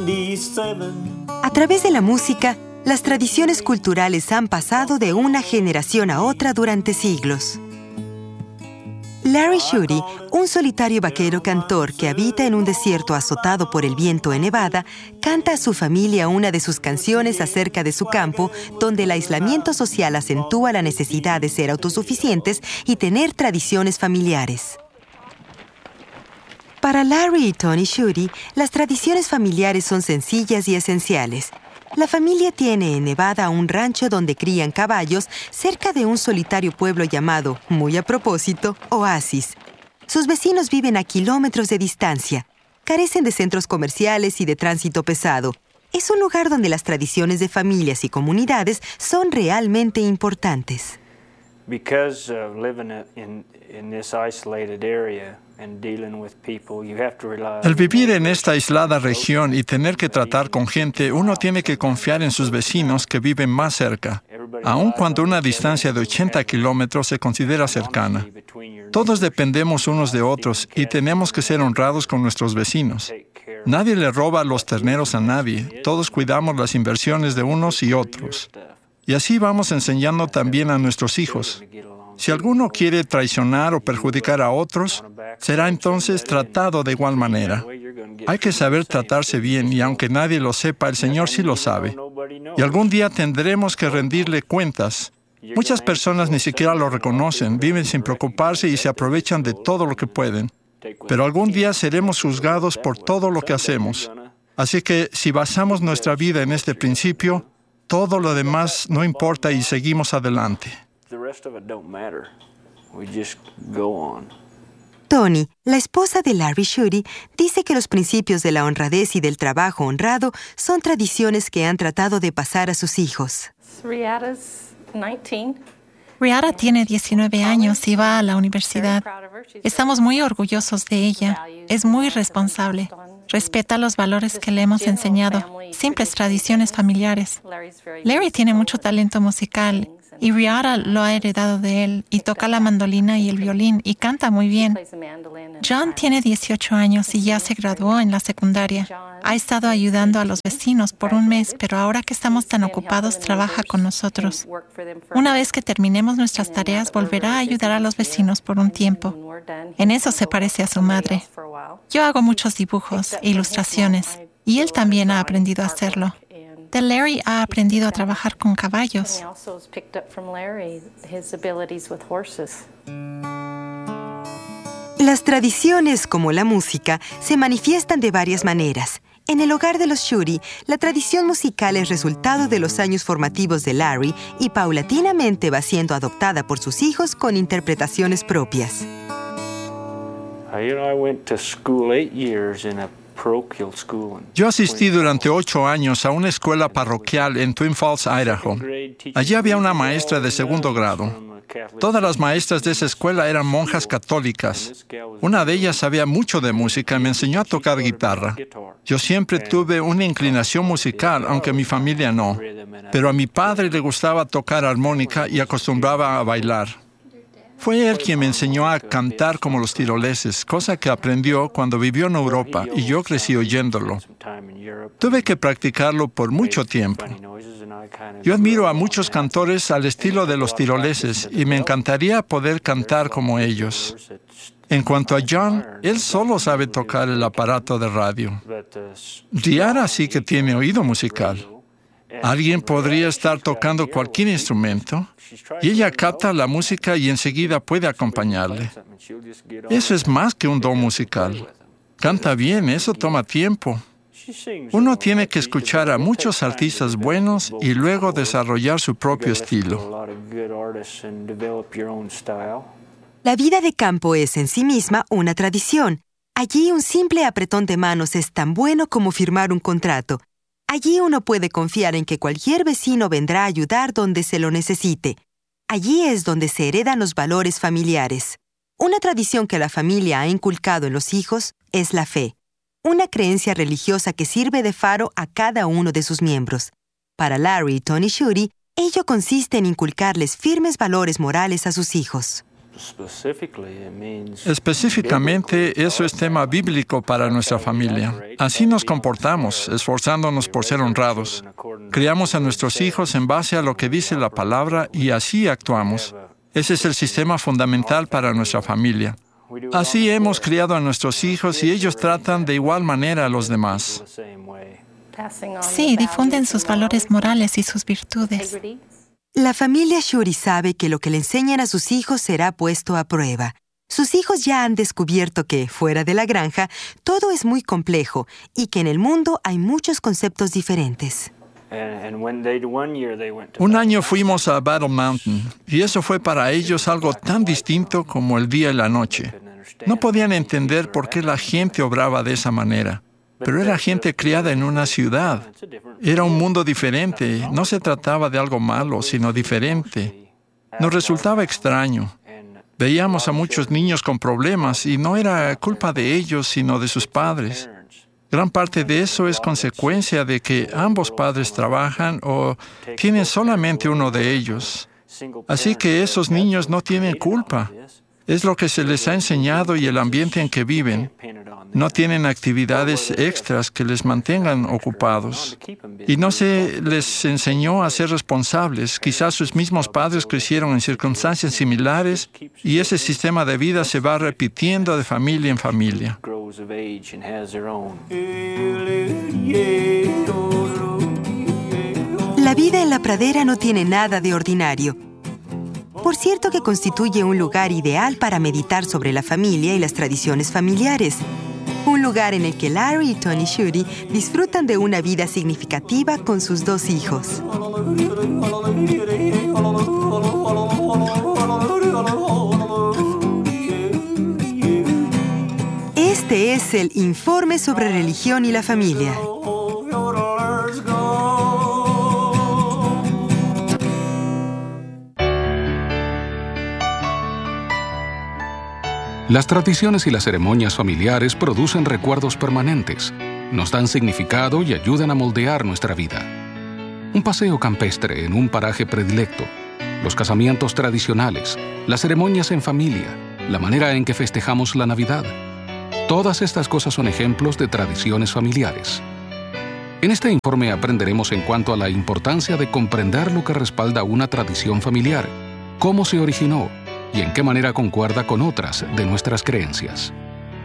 77. A través de la música, las tradiciones culturales han pasado de una generación a otra durante siglos. Larry Shudy, un solitario vaquero cantor que habita en un desierto azotado por el viento en Nevada, canta a su familia una de sus canciones acerca de su campo, donde el aislamiento social acentúa la necesidad de ser autosuficientes y tener tradiciones familiares. Para Larry y Tony Shudy, las tradiciones familiares son sencillas y esenciales. La familia tiene en Nevada un rancho donde crían caballos cerca de un solitario pueblo llamado, muy a propósito, Oasis. Sus vecinos viven a kilómetros de distancia. Carecen de centros comerciales y de tránsito pesado. Es un lugar donde las tradiciones de familias y comunidades son realmente importantes. Because of living in this isolated area and dealing with people, you have to rely on... Al vivir en esta aislada región y tener que tratar con gente, uno tiene que confiar en sus vecinos que viven más cerca, aun cuando una distancia de 80 kilómetros se considera cercana. Todos dependemos unos de otros y tenemos que ser honrados con nuestros vecinos. Nadie le roba los terneros a nadie. Todos cuidamos las inversiones de unos y otros. Y así vamos enseñando también a nuestros hijos. Si alguno quiere traicionar o perjudicar a otros, será entonces tratado de igual manera. Hay que saber tratarse bien y aunque nadie lo sepa, el Señor sí lo sabe. Y algún día tendremos que rendirle cuentas. Muchas personas ni siquiera lo reconocen, viven sin preocuparse y se aprovechan de todo lo que pueden. Pero algún día seremos juzgados por todo lo que hacemos. Así que si basamos nuestra vida en este principio, todo lo demás no importa y seguimos adelante. Tony, la esposa de Larry Shudy, dice que los principios de la honradez y del trabajo honrado son tradiciones que han tratado de pasar a sus hijos. Rihanna tiene 19 años y va a la universidad. Estamos muy orgullosos de ella. Es muy responsable. Respeta los valores que le hemos enseñado, simples tradiciones familiares. Larry tiene mucho talento musical y Rihanna lo ha heredado de él y toca la mandolina y el violín y canta muy bien. John tiene 18 años y ya se graduó en la secundaria. Ha estado ayudando a los vecinos por un mes, pero ahora que estamos tan ocupados, trabaja con nosotros. Una vez que terminemos nuestras tareas, volverá a ayudar a los vecinos por un tiempo. En eso se parece a su madre. Yo hago muchos dibujos e ilustraciones, y él también ha aprendido a hacerlo. De Larry ha aprendido a trabajar con caballos. Las tradiciones, como la música, se manifiestan de varias maneras. En el hogar de los Shudy, la tradición musical es resultado de los años formativos de Larry y paulatinamente va siendo adoptada por sus hijos con interpretaciones propias. Yo asistí durante 8 años a una escuela parroquial en Twin Falls, Idaho. Allí había una maestra de segundo grado. Todas las maestras de esa escuela eran monjas católicas. Una de ellas sabía mucho de música y me enseñó a tocar guitarra. Yo siempre tuve una inclinación musical, aunque a mi familia no. Pero a mi padre le gustaba tocar armónica y acostumbraba a bailar. Fue él quien me enseñó a cantar como los tiroleses, cosa que aprendió cuando vivió en Europa y yo crecí oyéndolo. Tuve que practicarlo por mucho tiempo. Yo admiro a muchos cantores al estilo de los tiroleses y me encantaría poder cantar como ellos. En cuanto a John, él solo sabe tocar el aparato de radio. Rihanna sí que tiene oído musical. Alguien podría estar tocando cualquier instrumento y ella capta la música y enseguida puede acompañarle. Eso es más que un don musical. Canta bien, eso toma tiempo. Uno tiene que escuchar a muchos artistas buenos y luego desarrollar su propio estilo. La vida de campo es en sí misma una tradición. Allí un simple apretón de manos es tan bueno como firmar un contrato. Allí uno puede confiar en que cualquier vecino vendrá a ayudar donde se lo necesite. Allí es donde se heredan los valores familiares. Una tradición que la familia ha inculcado en los hijos es la fe. Una creencia religiosa que sirve de faro a cada uno de sus miembros. Para Larry y Tony Shudy, ello consiste en inculcarles firmes valores morales a sus hijos. Específicamente, eso es tema bíblico para nuestra familia. Así nos comportamos, esforzándonos por ser honrados. Criamos a nuestros hijos en base a lo que dice la palabra y así actuamos. Ese es el sistema fundamental para nuestra familia. Así hemos criado a nuestros hijos y ellos tratan de igual manera a los demás. Sí, difunden sus valores morales y sus virtudes. La familia Shuri sabe que lo que le enseñan a sus hijos será puesto a prueba. Sus hijos ya han descubierto que, fuera de la granja, todo es muy complejo y que en el mundo hay muchos conceptos diferentes. Un año fuimos a Battle Mountain y eso fue para ellos algo tan distinto como el día y la noche. No podían entender por qué la gente obraba de esa manera. Pero era gente criada en una ciudad. Era un mundo diferente. No se trataba de algo malo, sino diferente. Nos resultaba extraño. Veíamos a muchos niños con problemas y no era culpa de ellos, sino de sus padres. Gran parte de eso es consecuencia de que ambos padres trabajan o tienen solamente uno de ellos. Así que esos niños no tienen culpa. Es lo que se les ha enseñado y el ambiente en que viven. No tienen actividades extras que les mantengan ocupados. Y no se les enseñó a ser responsables. Quizás sus mismos padres crecieron en circunstancias similares y ese sistema de vida se va repitiendo de familia en familia. La vida en la pradera no tiene nada de ordinario. Por cierto que constituye un lugar ideal para meditar sobre la familia y las tradiciones familiares. Un lugar en el que Larry y Tony Shuri disfrutan de una vida significativa con sus dos hijos. Este es el Informe sobre Religión y la Familia. Las tradiciones y las ceremonias familiares producen recuerdos permanentes, nos dan significado y ayudan a moldear nuestra vida. Un paseo campestre en un paraje predilecto, los casamientos tradicionales, las ceremonias en familia, la manera en que festejamos la Navidad. Todas estas cosas son ejemplos de tradiciones familiares. En este informe aprenderemos en cuanto a la importancia de comprender lo que respalda una tradición familiar, cómo se originó, y en qué manera concuerda con otras de nuestras creencias.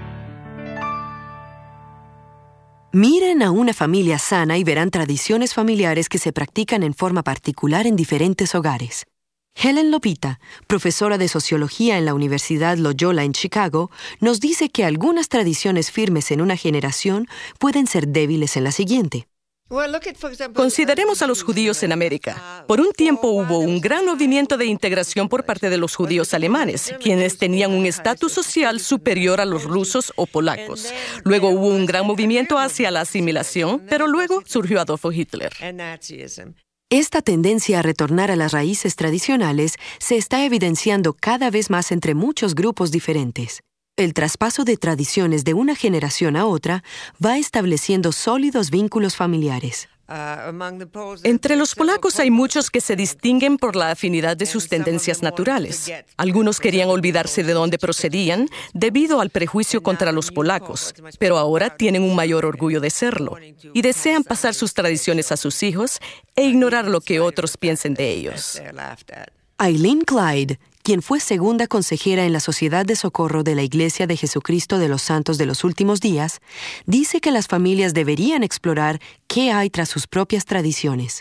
Miren a una familia sana y verán tradiciones familiares que se practican en forma particular en diferentes hogares. Helen Lopita, profesora de sociología en la Universidad Loyola en Chicago, nos dice que algunas tradiciones firmes en una generación pueden ser débiles en la siguiente. Consideremos a los judíos en América. Por un tiempo hubo un gran movimiento de integración por parte de los judíos alemanes, quienes tenían un estatus social superior a los rusos o polacos. Luego hubo un gran movimiento hacia la asimilación, pero luego surgió Adolfo Hitler. Esta tendencia a retornar a las raíces tradicionales se está evidenciando cada vez más entre muchos grupos diferentes. El traspaso de tradiciones de una generación a otra va estableciendo sólidos vínculos familiares. Entre los polacos hay muchos que se distinguen por la afinidad de sus tendencias naturales. Algunos querían olvidarse de dónde procedían debido al prejuicio contra los polacos, pero ahora tienen un mayor orgullo de serlo y desean pasar sus tradiciones a sus hijos e ignorar lo que otros piensen de ellos. Eileen Clyde, quien fue segunda consejera en la Sociedad de Socorro de la Iglesia de Jesucristo de los Santos de los Últimos Días, dice que las familias deberían explorar qué hay tras sus propias tradiciones.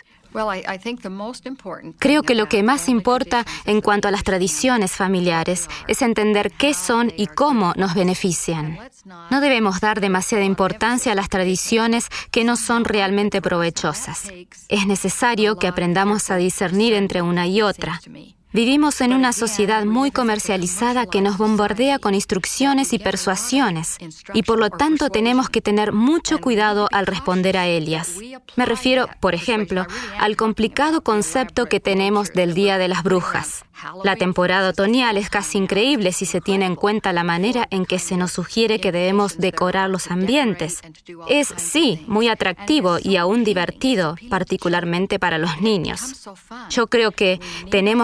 Creo que lo que más importa en cuanto a las tradiciones familiares es entender qué son y cómo nos benefician. No debemos dar demasiada importancia a las tradiciones que no son realmente provechosas. Es necesario que aprendamos a discernir entre una y otra. Vivimos en una sociedad muy comercializada que nos bombardea con instrucciones y persuasiones, y por lo tanto tenemos que tener mucho cuidado al responder a ellas. Me refiero, por ejemplo, al complicado concepto que tenemos del Día de las Brujas. La temporada otoñal es casi increíble si se tiene en cuenta la manera en que se nos sugiere que debemos decorar los ambientes. Es, sí, muy atractivo y aún divertido, particularmente para los niños. Yo creo que tenemos que saber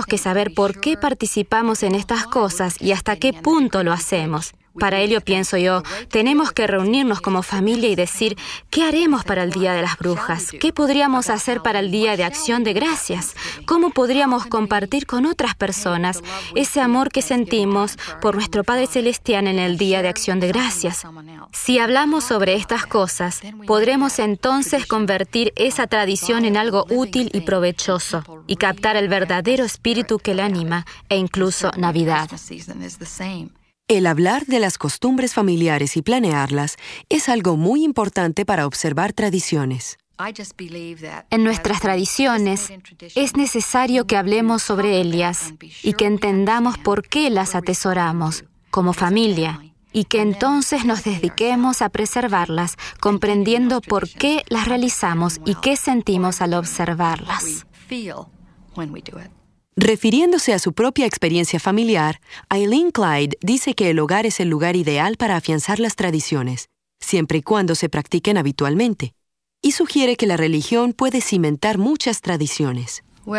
saber por qué participamos en estas cosas y hasta qué punto lo hacemos. Para ello, pienso yo, tenemos que reunirnos como familia y decir, ¿qué haremos para el Día de las Brujas? ¿Qué podríamos hacer para el Día de Acción de Gracias? ¿Cómo podríamos compartir con otras personas ese amor que sentimos por nuestro Padre Celestial en el Día de Acción de Gracias? Si hablamos sobre estas cosas, podremos entonces convertir esa tradición en algo útil y provechoso y captar el verdadero espíritu que la anima e incluso Navidad. El hablar de las costumbres familiares y planearlas es algo muy importante para observar tradiciones. En nuestras tradiciones es necesario que hablemos sobre ellas y que entendamos por qué las atesoramos como familia y que entonces nos dediquemos a preservarlas, comprendiendo por qué las realizamos y qué sentimos al observarlas. Refiriéndose a su propia experiencia familiar, Eileen Clyde dice que el hogar es el lugar ideal para afianzar las tradiciones, siempre y cuando se practiquen habitualmente, y sugiere que la religión puede cimentar muchas tradiciones.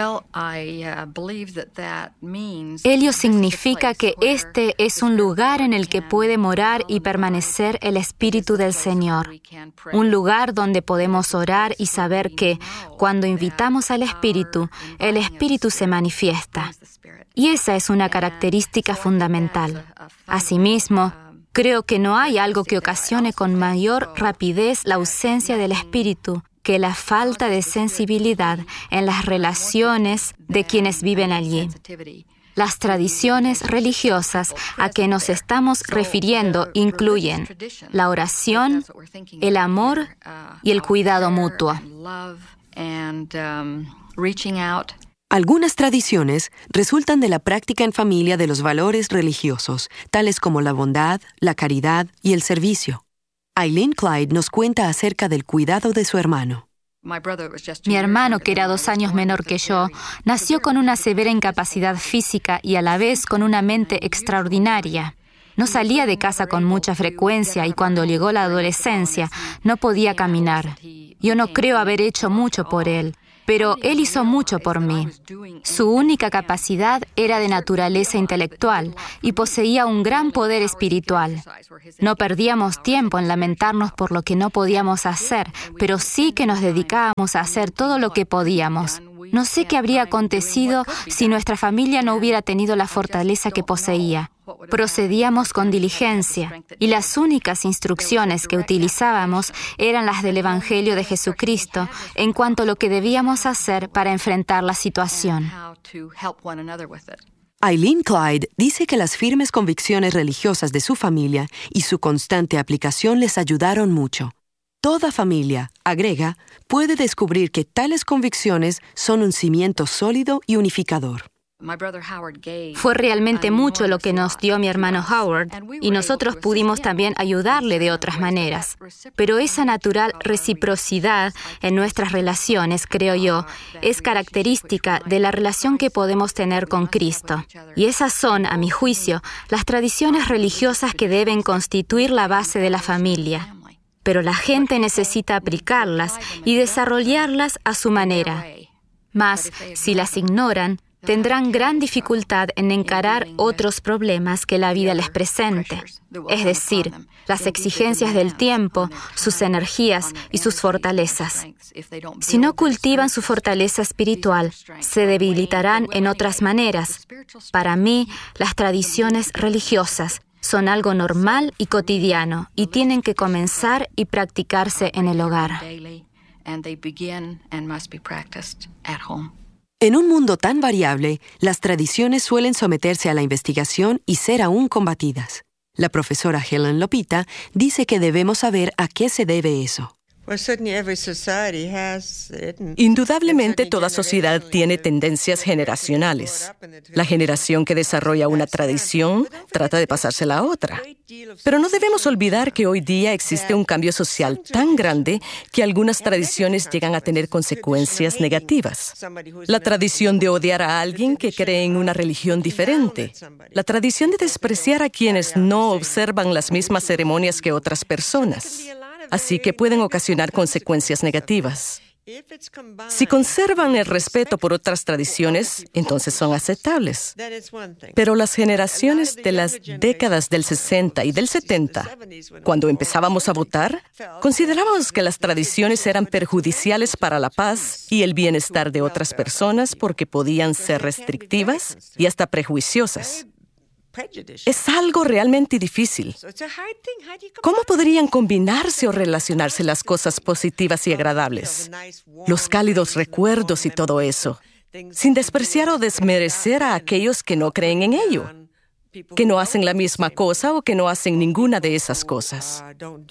Ello significa que este es un lugar en el que puede morar y permanecer el Espíritu del Señor. Un lugar donde podemos orar y saber que, cuando invitamos al Espíritu, el Espíritu se manifiesta. Y esa es una característica fundamental. Asimismo, creo que no hay algo que ocasione con mayor rapidez la ausencia del Espíritu que la falta de sensibilidad en las relaciones de quienes viven allí. Las tradiciones religiosas a que nos estamos refiriendo incluyen la oración, el amor y el cuidado mutuo. Algunas tradiciones resultan de la práctica en familia de los valores religiosos, tales como la bondad, la caridad y el servicio. Eileen Clyde nos cuenta acerca del cuidado de su hermano. Mi hermano, que era 2 años menor que yo, nació con una severa incapacidad física y a la vez con una mente extraordinaria. No salía de casa con mucha frecuencia y cuando llegó la adolescencia no podía caminar. Yo no creo haber hecho mucho por él, pero él hizo mucho por mí. Su única capacidad era de naturaleza intelectual y poseía un gran poder espiritual. No perdíamos tiempo en lamentarnos por lo que no podíamos hacer, pero sí que nos dedicábamos a hacer todo lo que podíamos. No sé qué habría acontecido si nuestra familia no hubiera tenido la fortaleza que poseía. Procedíamos con diligencia y las únicas instrucciones que utilizábamos eran las del Evangelio de Jesucristo en cuanto a lo que debíamos hacer para enfrentar la situación. Eileen Clyde dice que las firmes convicciones religiosas de su familia y su constante aplicación les ayudaron mucho. Toda familia, agrega, puede descubrir que tales convicciones son un cimiento sólido y unificador. Fue realmente mucho lo que nos dio mi hermano Howard y nosotros pudimos también ayudarle de otras maneras. Pero esa natural reciprocidad en nuestras relaciones, creo yo, es característica de la relación que podemos tener con Cristo. Y esas son, a mi juicio, las tradiciones religiosas que deben constituir la base de la familia. Pero la gente necesita aplicarlas y desarrollarlas a su manera. Mas, si las ignoran, tendrán gran dificultad en encarar otros problemas que la vida les presente, es decir, las exigencias del tiempo, sus energías y sus fortalezas. Si no cultivan su fortaleza espiritual, se debilitarán en otras maneras. Para mí, las tradiciones religiosas son algo normal y cotidiano y tienen que comenzar y practicarse en el hogar. En un mundo tan variable, las tradiciones suelen someterse a la investigación y ser aún combatidas. La profesora Helen Lopita dice que debemos saber a qué se debe eso. Indudablemente, toda sociedad tiene tendencias generacionales. La generación que desarrolla una tradición trata de pasársela a otra. Pero no debemos olvidar que hoy día existe un cambio social tan grande que algunas tradiciones llegan a tener consecuencias negativas. La tradición de odiar a alguien que cree en una religión diferente. La tradición de despreciar a quienes no observan las mismas ceremonias que otras personas. Así que pueden ocasionar consecuencias negativas. Si conservan el respeto por otras tradiciones, entonces son aceptables. Pero las generaciones de las décadas del 60 y del 70, cuando empezábamos a votar, considerábamos que las tradiciones eran perjudiciales para la paz y el bienestar de otras personas porque podían ser restrictivas y hasta prejuiciosas. Es algo realmente difícil. ¿Cómo podrían combinarse o relacionarse las cosas positivas y agradables? Los cálidos recuerdos y todo eso, sin despreciar o desmerecer a aquellos que no creen en ello, que no hacen la misma cosa o que no hacen ninguna de esas cosas.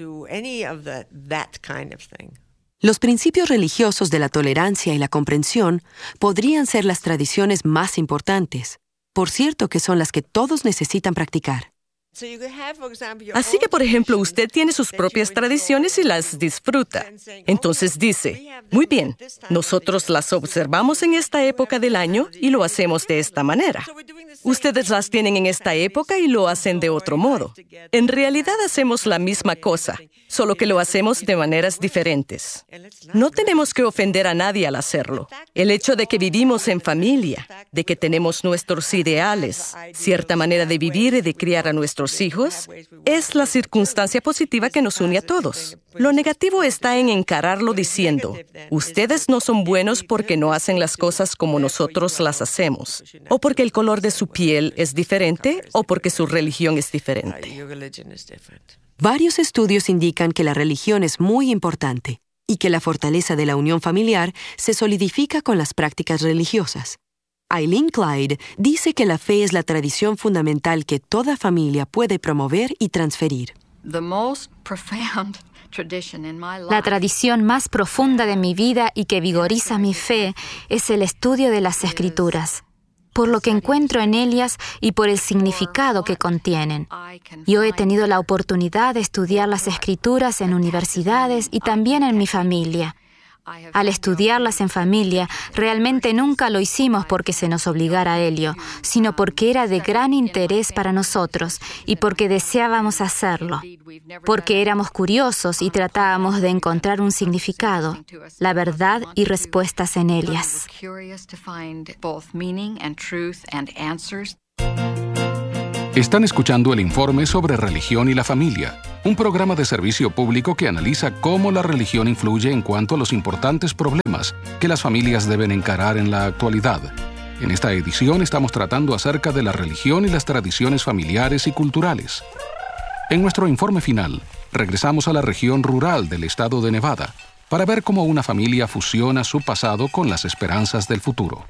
Los principios religiosos de la tolerancia y la comprensión podrían ser las tradiciones más importantes. Por cierto que son las que todos necesitan practicar. Así que, por ejemplo, usted tiene sus propias tradiciones y las disfruta. Entonces dice, muy bien, nosotros las observamos en esta época del año y lo hacemos de esta manera. Ustedes las tienen en esta época y lo hacen de otro modo. En realidad hacemos la misma cosa, solo que lo hacemos de maneras diferentes. No tenemos que ofender a nadie al hacerlo. El hecho de que vivimos en familia, de que tenemos nuestros ideales, cierta manera de vivir y de criar a nuestros hijos, es la circunstancia positiva que nos une a todos. Lo negativo está en encararlo diciendo, ustedes no son buenos porque no hacen las cosas como nosotros las hacemos, o porque el color de su piel es diferente, o porque su religión es diferente. Varios estudios indican que la religión es muy importante y que la fortaleza de la unión familiar se solidifica con las prácticas religiosas. Eileen Clyde dice que la fe es la tradición fundamental que toda familia puede promover y transferir. La tradición más profunda de mi vida y que vigoriza mi fe es el estudio de las Escrituras, por lo que encuentro en ellas y por el significado que contienen. Yo he tenido la oportunidad de estudiar las Escrituras en universidades y también en mi familia. Al estudiarlas en familia, realmente nunca lo hicimos porque se nos obligara a ello, sino porque era de gran interés para nosotros y porque deseábamos hacerlo, porque éramos curiosos y tratábamos de encontrar un significado, la verdad y respuestas en ellas. Están escuchando el informe sobre religión y la familia, un programa de servicio público que analiza cómo la religión influye en cuanto a los importantes problemas que las familias deben encarar en la actualidad. En esta edición estamos tratando acerca de la religión y las tradiciones familiares y culturales. En nuestro informe final, regresamos a la región rural del estado de Nevada para ver cómo una familia fusiona su pasado con las esperanzas del futuro.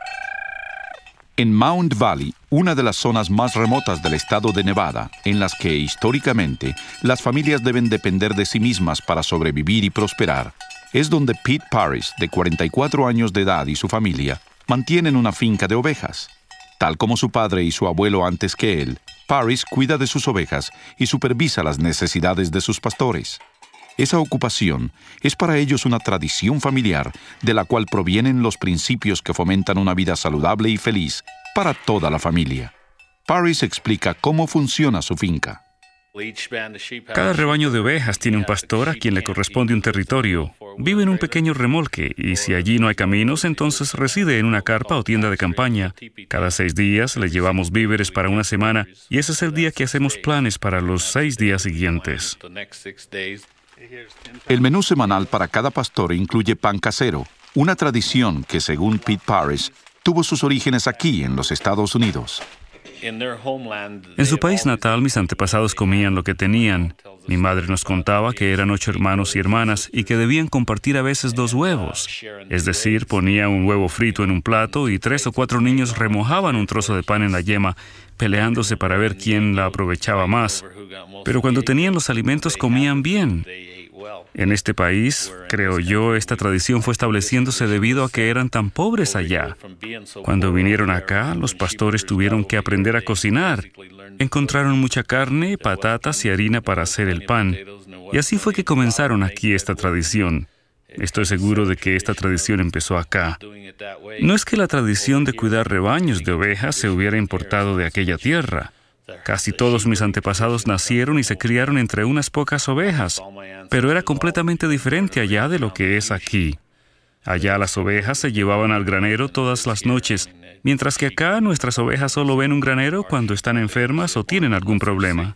En Mound Valley, una de las zonas más remotas del estado de Nevada, en las que históricamente las familias deben depender de sí mismas para sobrevivir y prosperar, es donde Pete Parris, de 44 años de edad, y su familia mantienen una finca de ovejas. Tal como su padre y su abuelo antes que él, Parris cuida de sus ovejas y supervisa las necesidades de sus pastores. Esa ocupación es para ellos una tradición familiar de la cual provienen los principios que fomentan una vida saludable y feliz para toda la familia. Parris explica cómo funciona su finca. Cada rebaño de ovejas tiene un pastor a quien le corresponde un territorio. Vive en un pequeño remolque y si allí no hay caminos, entonces reside en una carpa o tienda de campaña. Cada 6 días le llevamos víveres para una semana y ese es el día que hacemos planes para los 6 días siguientes. El menú semanal para cada pastor incluye pan casero, una tradición que, según Pete Parris, tuvo sus orígenes aquí en los Estados Unidos. En su país natal, mis antepasados comían lo que tenían. Mi madre nos contaba que eran 8 hermanos y hermanas y que debían compartir a veces 2 huevos. Es decir, ponía un huevo frito en un plato y 3 o 4 niños remojaban un trozo de pan en la yema, peleándose para ver quién la aprovechaba más. Pero cuando tenían los alimentos comían bien. En este país, creo yo, esta tradición fue estableciéndose debido a que eran tan pobres allá. Cuando vinieron acá, los pastores tuvieron que aprender a cocinar. Encontraron mucha carne, patatas y harina para hacer el pan. Y así fue que comenzaron aquí esta tradición. Estoy seguro de que esta tradición empezó acá. No es que la tradición de cuidar rebaños de ovejas se hubiera importado de aquella tierra. Casi todos mis antepasados nacieron y se criaron entre unas pocas ovejas, pero era completamente diferente allá de lo que es aquí. Allá las ovejas se llevaban al granero todas las noches, mientras que acá nuestras ovejas solo ven un granero cuando están enfermas o tienen algún problema.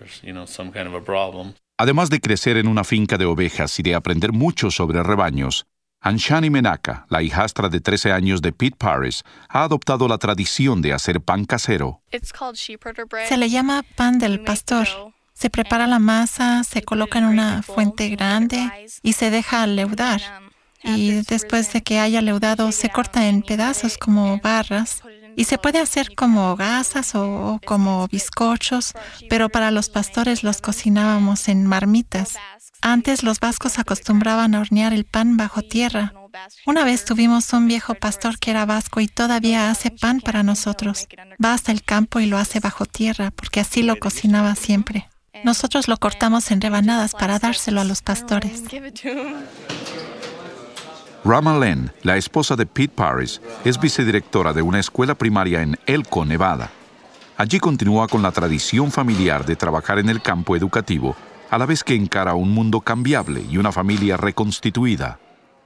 Además de crecer en una finca de ovejas y de aprender mucho sobre rebaños, Anshani Menaka, la hijastra de 13 años de Pete Parris, ha adoptado la tradición de hacer pan casero. Se le llama pan del pastor. Se prepara la masa, se coloca en una fuente grande y se deja leudar. Y después de que haya leudado, se corta en pedazos como barras. Y se puede hacer como gasas o como bizcochos, pero para los pastores los cocinábamos en marmitas. Antes los vascos acostumbraban a hornear el pan bajo tierra. Una vez tuvimos un viejo pastor que era vasco y todavía hace pan para nosotros. Va hasta el campo y lo hace bajo tierra, porque así lo cocinaba siempre. Nosotros lo cortamos en rebanadas para dárselo a los pastores. Rama Len, la esposa de Pete Parris, es vicedirectora de una escuela primaria en Elko, Nevada. Allí continúa con la tradición familiar de trabajar en el campo educativo, a la vez que encara un mundo cambiable y una familia reconstituida.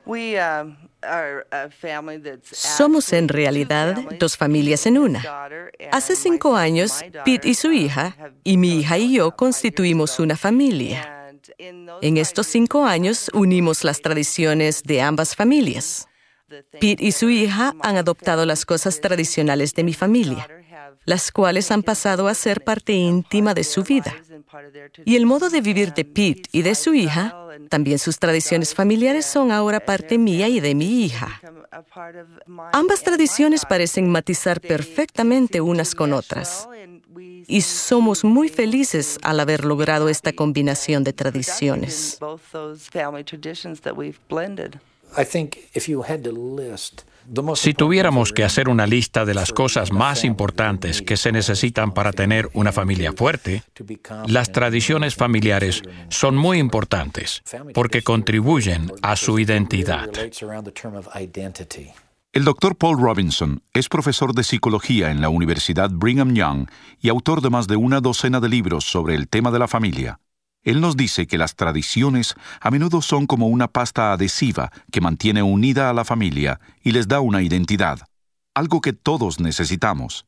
Somos en realidad dos familias en una. Hace 5 años, Pete y su hija, y mi hija y yo constituimos una familia. En estos 5 años unimos las tradiciones de ambas familias. Pete y su hija han adoptado las cosas tradicionales de mi familia, las cuales han pasado a ser parte íntima de su vida. Y el modo de vivir de Pete y de su hija, también sus tradiciones familiares, son ahora parte mía y de mi hija. Ambas tradiciones parecen matizar perfectamente unas con otras. Y somos muy felices al haber logrado esta combinación de tradiciones. Si tuviéramos que hacer una lista de las cosas más importantes que se necesitan para tener una familia fuerte, las tradiciones familiares son muy importantes porque contribuyen a su identidad. El Dr. Paul Robinson es profesor de psicología en la Universidad Brigham Young y autor de más de una docena de libros sobre el tema de la familia. Él nos dice que las tradiciones a menudo son como una pasta adhesiva que mantiene unida a la familia y les da una identidad, algo que todos necesitamos.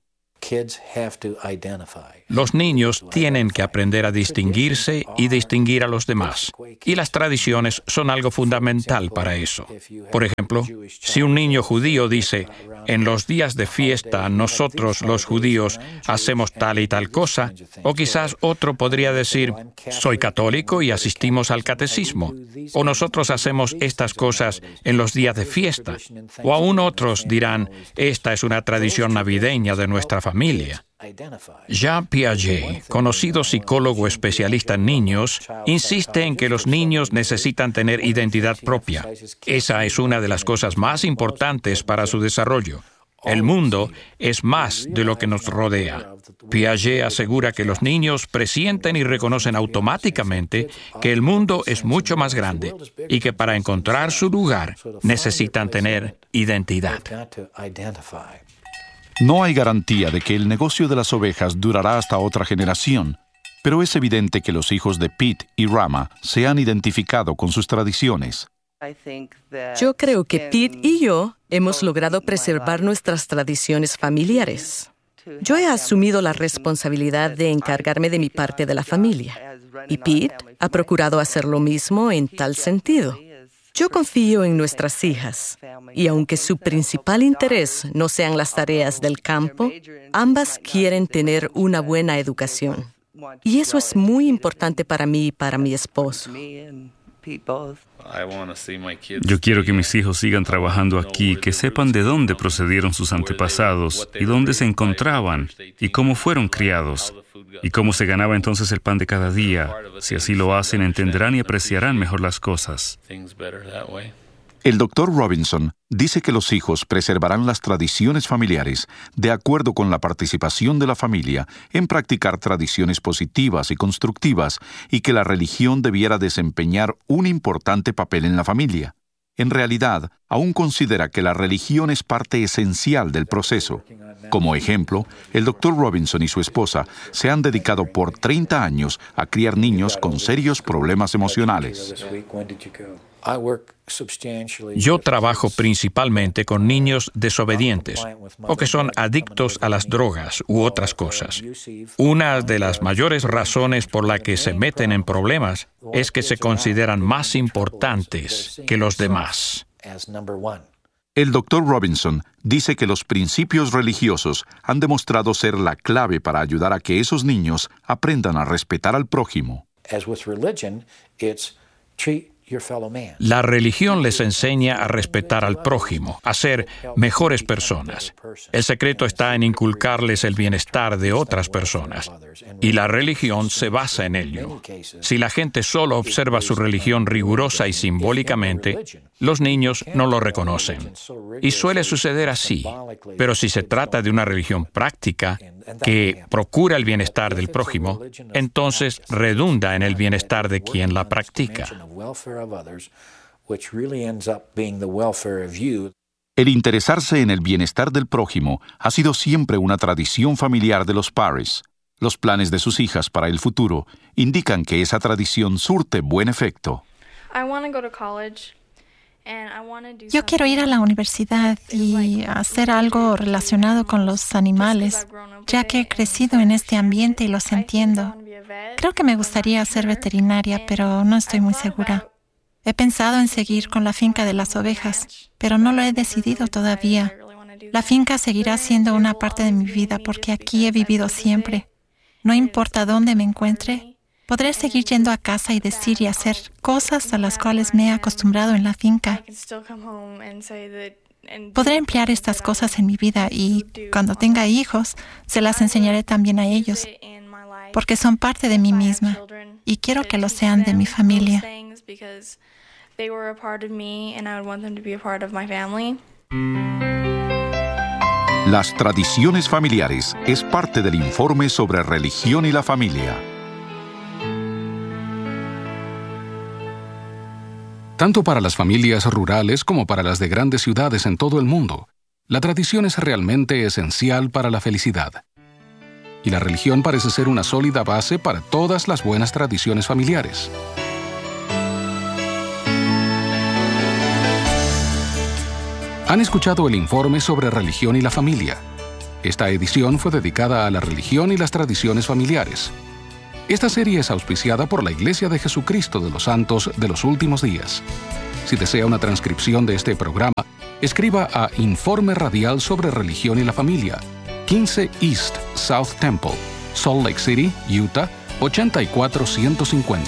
Los niños tienen que aprender a distinguirse y distinguir a los demás, y las tradiciones son algo fundamental para eso. Por ejemplo, si un niño judío dice, en los días de fiesta nosotros los judíos hacemos tal y tal cosa, o quizás otro podría decir, soy católico y asistimos al catecismo, o nosotros hacemos estas cosas en los días de fiesta, o aún otros dirán, esta es una tradición navideña de nuestra familia. Jean Piaget, conocido psicólogo especialista en niños, insiste en que los niños necesitan tener identidad propia. Esa es una de las cosas más importantes para su desarrollo. El mundo es más de lo que nos rodea. Piaget asegura que los niños presienten y reconocen automáticamente que el mundo es mucho más grande y que para encontrar su lugar necesitan tener identidad. No hay garantía de que el negocio de las ovejas durará hasta otra generación, pero es evidente que los hijos de Pete y Rama se han identificado con sus tradiciones. Yo creo que Pete y yo hemos logrado preservar nuestras tradiciones familiares. Yo he asumido la responsabilidad de encargarme de mi parte de la familia, y Pete ha procurado hacer lo mismo en tal sentido. Yo confío en nuestras hijas, y aunque su principal interés no sean las tareas del campo, ambas quieren tener una buena educación. Y eso es muy importante para mí y para mi esposo. Yo quiero que mis hijos sigan trabajando aquí, que sepan de dónde procedieron sus antepasados y dónde se encontraban y cómo fueron criados y cómo se ganaba entonces el pan de cada día. Si así lo hacen, entenderán y apreciarán mejor las cosas. El Dr. Robinson dice que los hijos preservarán las tradiciones familiares de acuerdo con la participación de la familia en practicar tradiciones positivas y constructivas y que la religión debiera desempeñar un importante papel en la familia. En realidad, aún considera que la religión es parte esencial del proceso. Como ejemplo, el Dr. Robinson y su esposa se han dedicado por 30 años a criar niños con serios problemas emocionales. Yo trabajo principalmente con niños desobedientes o que son adictos a las drogas u otras cosas. Una de las mayores razones por la que se meten en problemas es que se consideran más importantes que los demás. El Dr. Robinson dice que los principios religiosos han demostrado ser la clave para ayudar a que esos niños aprendan a respetar al prójimo. La religión les enseña a respetar al prójimo, a ser mejores personas. El secreto está en inculcarles el bienestar de otras personas, y la religión se basa en ello. Si la gente solo observa su religión rigurosa y simbólicamente, los niños no lo reconocen. Y suele suceder así, pero si se trata de una religión práctica que procura el bienestar del prójimo, entonces redunda en el bienestar de quien la practica. El interesarse en el bienestar del prójimo ha sido siempre una tradición familiar de los Parris. Los planes de sus hijas para el futuro indican que esa tradición surte buen efecto. Yo quiero ir a la universidad y hacer algo relacionado con los animales, ya que he crecido en este ambiente y los entiendo. Creo que me gustaría ser veterinaria, pero no estoy muy segura. He pensado en seguir con la finca de las ovejas, pero no lo he decidido todavía. La finca seguirá siendo una parte de mi vida porque aquí he vivido siempre. No importa dónde me encuentre, podré seguir yendo a casa y decir y hacer cosas a las cuales me he acostumbrado en la finca. Podré emplear estas cosas en mi vida y cuando tenga hijos, se las enseñaré también a ellos, porque son parte de mí misma y quiero que lo sean de mi familia. Las tradiciones familiares es parte del informe sobre religión y la familia. Tanto para las familias rurales como para las de grandes ciudades en todo el mundo, la tradición es realmente esencial para la felicidad. Y la religión parece ser una sólida base para todas las buenas tradiciones familiares. Han escuchado el informe sobre religión y la familia. Esta edición fue dedicada a la religión y las tradiciones familiares. Esta serie es auspiciada por la Iglesia de Jesucristo de los Santos de los Últimos Días. Si desea una transcripción de este programa, escriba a Informe Radial sobre Religión y la Familia, 15 East South Temple, Salt Lake City, Utah, 84150.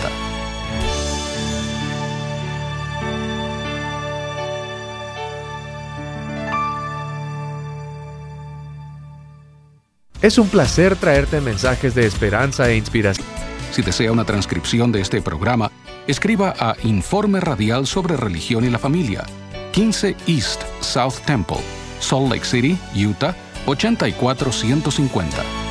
Es un placer traerte mensajes de esperanza e inspiración. Si desea una transcripción de este programa, escriba a Informe Radial sobre Religión y la Familia, 15 East South Temple, Salt Lake City, Utah, 84150.